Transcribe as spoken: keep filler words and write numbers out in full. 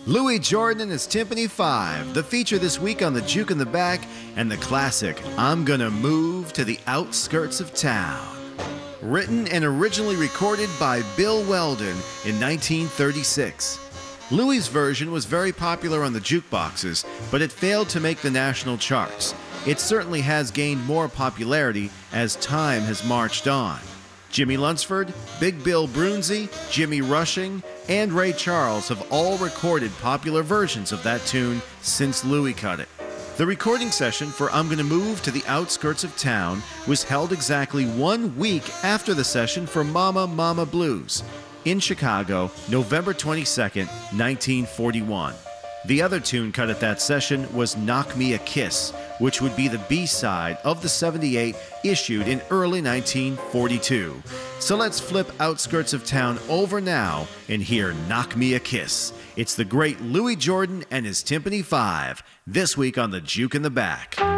Louis Jordan and his Timpani five, the feature this week on the Juke in the Back, and the classic, I'm Gonna Move to the Outskirts of Town. Written and originally recorded by Bill Weldon in nineteen thirty-six. Louis' version was very popular on the jukeboxes, but it failed to make the national charts. It certainly has gained more popularity as time has marched on. Jimmy Lunsford, Big Bill Broonzy, Jimmy Rushing, and Ray Charles have all recorded popular versions of that tune since Louis cut it. The recording session for I'm Gonna Move to the Outskirts of Town was held exactly one week after the session for Mama Mama Blues in Chicago, November twenty-second, nineteen forty-one. The other tune cut at that session was Knock Me a Kiss, which would be the B-side of the seventy-eight issued in early nineteen forty-two. So let's flip Outskirts of Town over now and hear Knock Me a Kiss. It's the great Louis Jordan and his Timpani five, this week on the Juke in the Back.